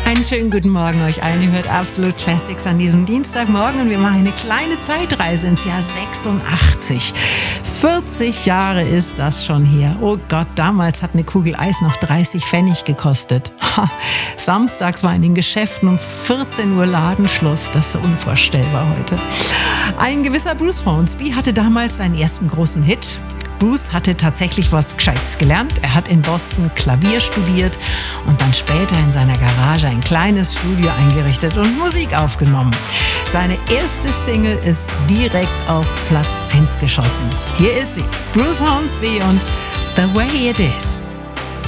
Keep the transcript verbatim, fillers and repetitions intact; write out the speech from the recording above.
Einen schönen guten Morgen euch allen. Ihr hört Absolute Classics an diesem Dienstagmorgen und wir machen eine kleine Zeitreise ins Jahr sechsundachtzig. vierzig Jahre ist das schon her. Oh Gott, damals hat eine Kugel Eis noch dreißig Pfennig gekostet. Ha, samstags war in den Geschäften um vierzehn Uhr Ladenschluss. Das ist so unvorstellbar heute. Ein gewisser Bruce Hornsby hatte damals seinen ersten großen Hit. Bruce hatte tatsächlich was Gescheites gelernt. Er hat in Boston Klavier studiert und dann später in seiner Garage ein kleines Studio eingerichtet und Musik aufgenommen. Seine erste Single ist direkt auf Platz eins geschossen. Hier ist sie, Bruce Hornsby und The Way It Is.